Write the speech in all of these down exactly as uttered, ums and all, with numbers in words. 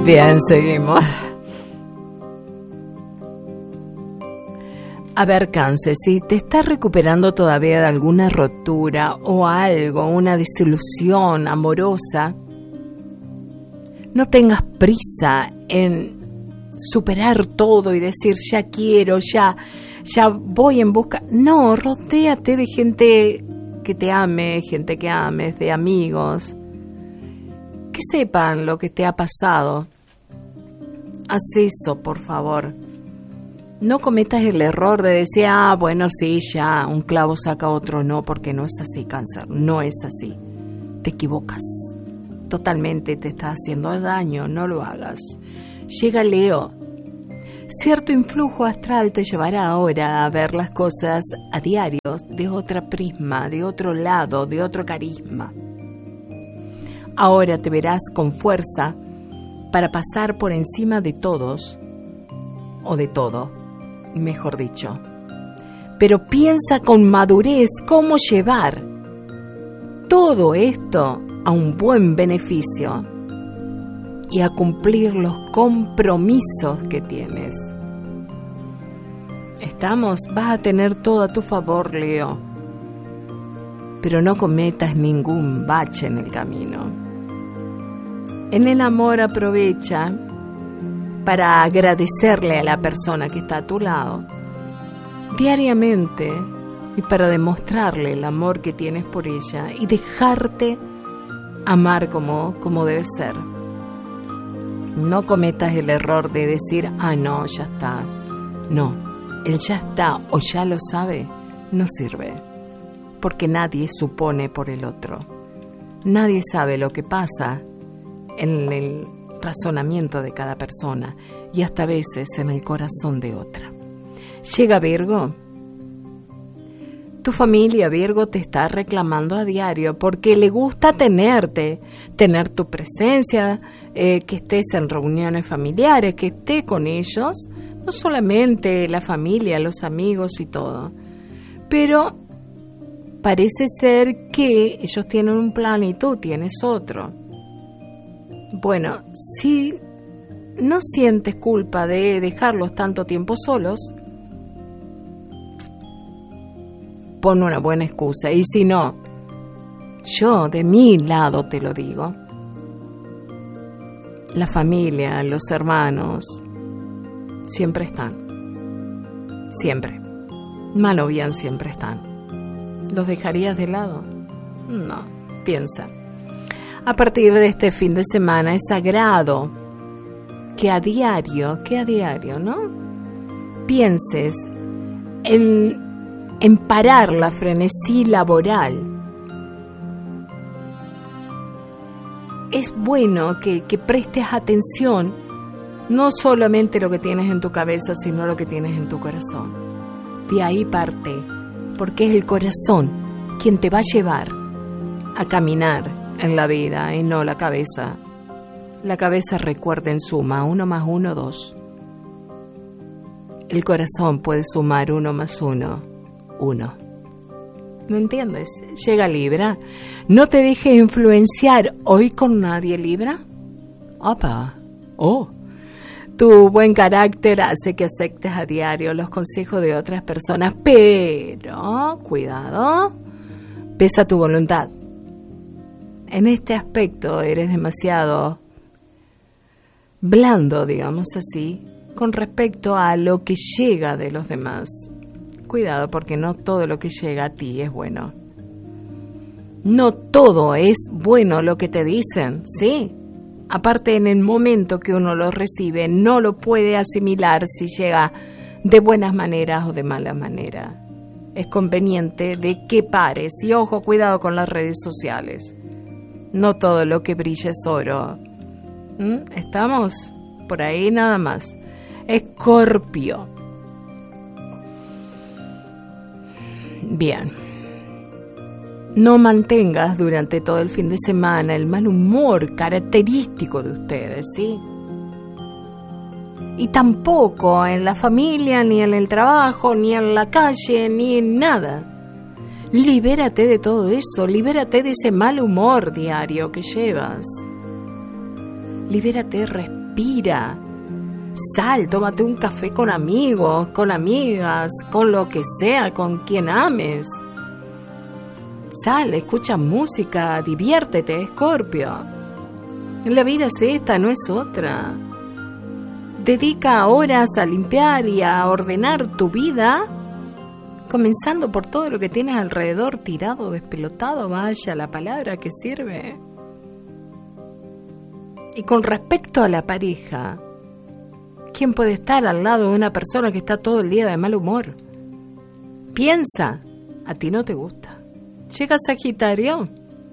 Bien, seguimos. A ver, Cáncer, si te estás recuperando todavía de alguna rotura o algo, una desilusión amorosa, no tengas prisa en superar todo y decir ya quiero, ya, ya voy en busca. No, rodéate de gente que te ame, gente que ames, de amigos, que sepan lo que te ha pasado. Haz eso, por favor. No cometas el error de decir, ah, bueno, sí, ya, un clavo saca otro. No, porque no es así, Cáncer, no es así. Te equivocas. Totalmente te estás haciendo daño, no lo hagas. Llega Leo. Cierto influjo astral te llevará ahora a ver las cosas a diario, de otra prisma, de otro lado, de otro carisma. Ahora te verás con fuerza para pasar por encima de todos, o de todo, mejor dicho. Pero piensa con madurez cómo llevar todo esto a un buen beneficio y a cumplir los compromisos que tienes. ¿Estamos? Vas a tener todo a tu favor, Leo. Pero no cometas ningún bache en el camino. En el amor aprovecha para agradecerle a la persona que está a tu lado diariamente y para demostrarle el amor que tienes por ella y dejarte amar como, como debe ser. No cometas el error de decir, ah, no, ya está. No, el ya está o ya lo sabe no sirve, porque nadie supone por el otro. Nadie sabe lo que pasa en el razonamiento de cada persona y hasta a veces en el corazón de otra. Llega Virgo. Tu familia, Virgo, te está reclamando a diario porque le gusta tenerte, tener tu presencia, eh, que estés en reuniones familiares, que estés con ellos, no solamente la familia, los amigos y todo, pero parece ser que ellos tienen un plan y tú tienes otro. Bueno, si no sientes culpa de dejarlos tanto tiempo solos, pon una buena excusa. Y si no, yo de mi lado te lo digo, la familia, los hermanos, siempre están. Siempre. Mal o bien siempre están. ¿Los dejarías de lado? No, piensa. A partir de este fin de semana es sagrado que a diario, que a diario, ¿no? Pienses en, en parar la frenesí laboral. Es bueno que, que prestes atención, no solamente lo que tienes en tu cabeza, sino lo que tienes en tu corazón. De ahí parte, porque es el corazón quien te va a llevar a caminar en la vida y no la cabeza. La cabeza recuerda en suma, uno más uno, dos. El corazón puede sumar uno más uno, uno. ¿No entiendes? Llega Libra. No te dejes influenciar hoy con nadie, Libra. Opa, oh. Tu buen carácter hace que aceptes a diario los consejos de otras personas, pero, cuidado, pesa tu voluntad. En este aspecto eres demasiado blando, digamos así, con respecto a lo que llega de los demás. Cuidado, porque no todo lo que llega a ti es bueno. No todo es bueno lo que te dicen, ¿sí? Aparte, en el momento que uno lo recibe, no lo puede asimilar si llega de buenas maneras o de malas maneras. Es conveniente de que pares. Y ojo, cuidado con las redes sociales. No todo lo que brilla es oro. ¿Mm? ¿Estamos? Por ahí nada más. Escorpio. Bien. No mantengas durante todo el fin de semana el mal humor característico de ustedes, ¿sí? Y tampoco en la familia, ni en el trabajo, ni en la calle, ni en nada. Libérate de todo eso, libérate de ese mal humor diario que llevas. Libérate, respira. Sal, tómate un café con amigos, con amigas, con lo que sea, con quien ames. Sal, escucha música, diviértete, Escorpio. La vida es esta, no es otra. Dedica horas a limpiar y a ordenar tu vida, comenzando por todo lo que tienes alrededor tirado, despelotado, vaya la palabra que sirve. Y con respecto a la pareja, ¿quién puede estar al lado de una persona que está todo el día de mal humor? Piensa, a ti no te gusta. Llega Sagitario.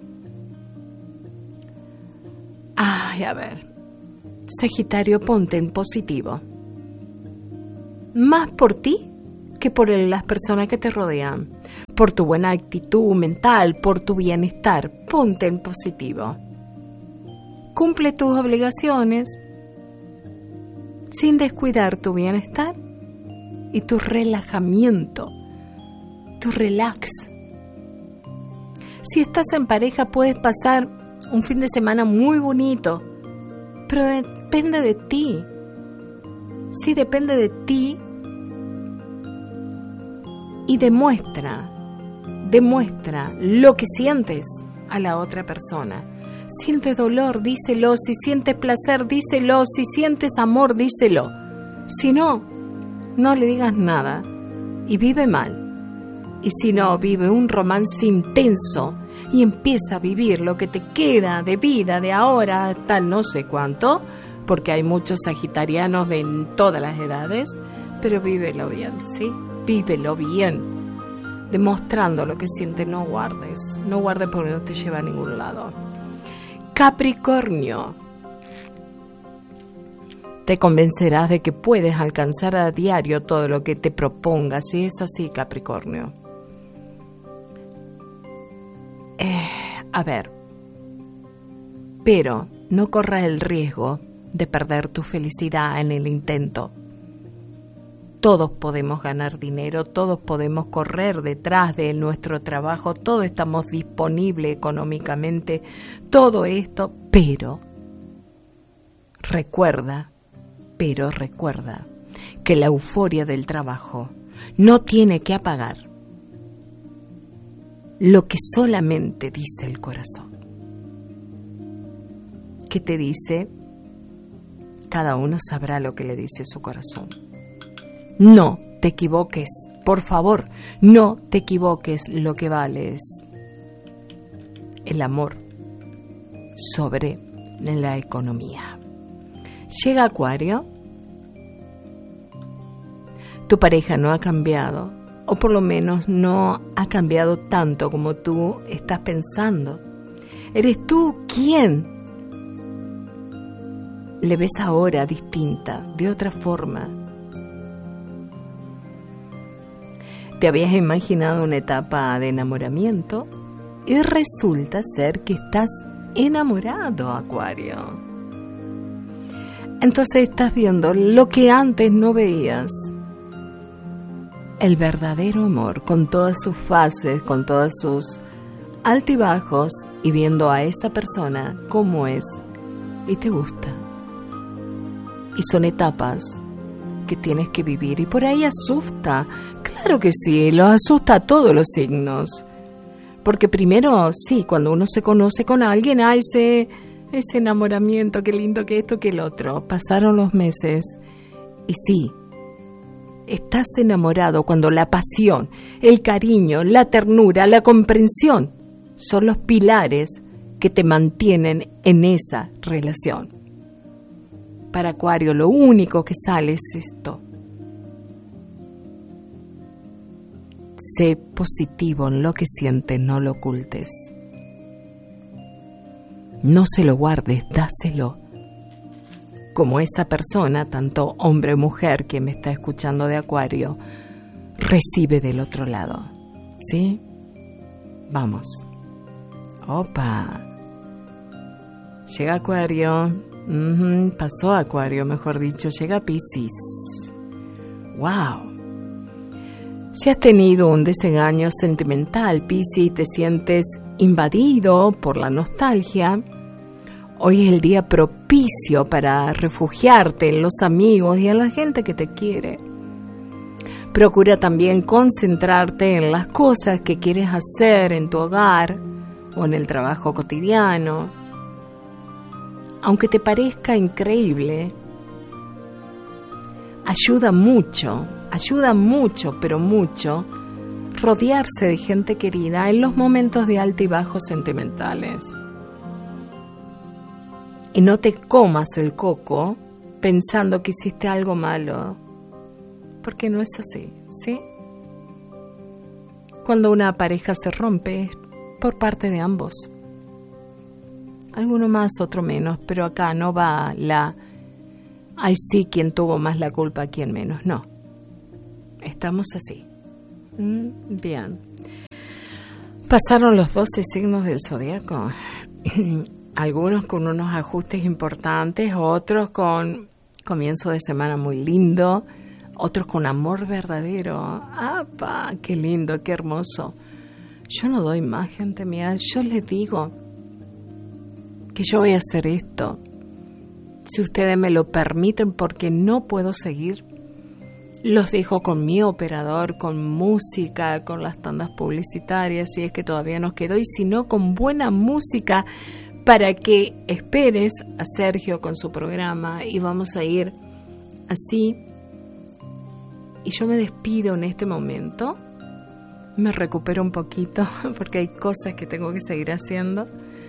Ay, a ver. Sagitario, ponte en positivo. Más por ti que por las personas que te rodean. Por tu buena actitud mental, por tu bienestar. Ponte en positivo. Cumple tus obligaciones sin descuidar tu bienestar y tu relajamiento, tu relax. Si estás en pareja, puedes pasar un fin de semana muy bonito, pero depende de ti. Sí, depende de ti. Y demuestra, demuestra lo que sientes a la otra persona. Sientes dolor, díselo. Si sientes placer, díselo. Si sientes amor, díselo. Si no, no le digas nada y vive mal. Y si no, vive un romance intenso y empieza a vivir lo que te queda de vida de ahora hasta no sé cuánto, porque hay muchos sagitarianos de todas las edades, pero vívelo bien, ¿sí? Vívelo bien, demostrando lo que sientes. No guardes, no guardes porque no te lleva a ningún lado. Capricornio, te convencerás de que puedes alcanzar a diario todo lo que te propongas, si es así, Capricornio. Eh, a ver, pero no corras el riesgo de perder tu felicidad en el intento. Todos podemos ganar dinero, todos podemos correr detrás de nuestro trabajo, todos estamos disponibles económicamente, todo esto, pero recuerda, pero recuerda que la euforia del trabajo no tiene que apagar lo que solamente dice el corazón. ¿Qué te dice? Cada uno sabrá lo que le dice su corazón. No te equivoques, por favor, no te equivoques. Lo que vale es el amor sobre la economía. Llega Acuario. Tu pareja no ha cambiado, o por lo menos no ha cambiado tanto como tú estás pensando. Eres tú quien le ves ahora distinta, de otra forma. Te habías imaginado una etapa de enamoramiento y resulta ser que estás enamorado, Acuario. Entonces estás viendo lo que antes no veías. El verdadero amor, con todas sus fases, con todos sus altibajos, y viendo a esa persona como es, y te gusta. Y son etapas que tienes que vivir, y por ahí asusta. Claro que sí, los asusta a todos los signos. Porque primero, sí, cuando uno se conoce con alguien, hay ese, ese enamoramiento, qué lindo que esto, que el otro. Pasaron los meses, y sí, estás enamorado cuando la pasión, el cariño, la ternura, la comprensión son los pilares que te mantienen en esa relación. Para Acuario, lo único que sale es esto. Sé positivo en lo que sientes, no lo ocultes. No se lo guardes, dáselo. Como esa persona, tanto hombre o mujer que me está escuchando de Acuario, recibe del otro lado. ¿Sí? Vamos. Opa. Llega Acuario. Uh-huh. Pasó Acuario, mejor dicho. Llega Piscis. Wow. Si has tenido un desengaño sentimental, Piscis, te sientes invadido por la nostalgia, Hoy es el día propicio para refugiarte en los amigos y en la gente que te quiere. Procura también concentrarte en las cosas que quieres hacer en tu hogar o en el trabajo cotidiano. Aunque te parezca increíble, ayuda mucho, ayuda mucho, pero mucho, rodearse de gente querida en los momentos de altibajos sentimentales. Y no te comas el coco pensando que hiciste algo malo, porque no es así, ¿sí? Cuando una pareja se rompe es por parte de ambos. Alguno más, otro menos, pero acá no va la ay sí, quien tuvo más la culpa, quien menos, no. Estamos así. Mm, bien. Pasaron los doce signos del zodiaco. Algunos con unos ajustes importantes, otros con comienzo de semana muy lindo, otros con amor verdadero. ¡Apa! ¡Qué lindo, qué hermoso! Yo no doy más, gente mía. Yo les digo que yo voy a hacer esto, si ustedes me lo permiten, porque no puedo seguir. Los dejo con mi operador, con música, con las tandas publicitarias, si es que todavía nos quedó, y si no, con buena música, para que esperes a Sergio con su programa, y vamos a ir así. Y yo me despido en este momento, me recupero un poquito, porque hay cosas que tengo que seguir haciendo.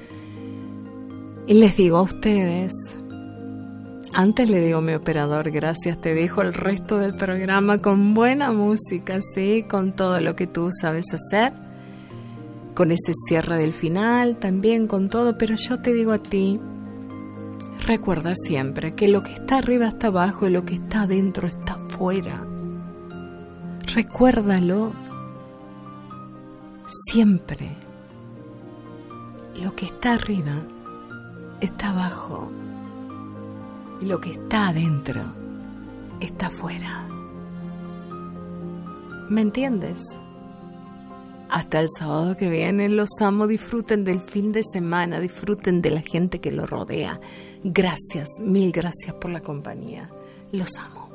Y les digo a ustedes, antes le digo a mi operador, gracias, te dejo el resto del programa con buena música, ¿sí? Con todo lo que tú sabes hacer, con ese cierre del final, también con todo, pero yo te digo a ti, recuerda siempre que lo que está arriba está abajo y lo que está adentro está afuera. Recuérdalo siempre. Lo que está arriba está abajo y lo que está adentro está afuera. ¿Me entiendes? Hasta el sábado que viene. Los amo. Disfruten del fin de semana, disfruten de la gente que los rodea. Gracias, mil gracias por la compañía. Los amo.